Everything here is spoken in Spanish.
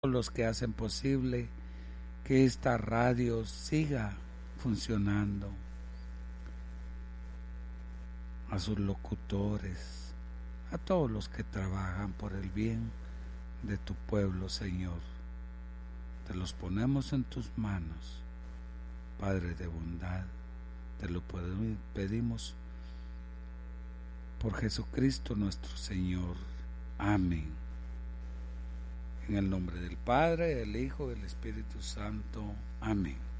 los que hacen posible que esta radio siga funcionando, a sus locutores, a todos los que trabajan por el bien de tu pueblo, Señor. Te los ponemos en tus manos, Padre de bondad. Te lo pedimos por Jesucristo nuestro Señor. Amén. En el nombre del Padre, del Hijo y del Espíritu Santo. Amén.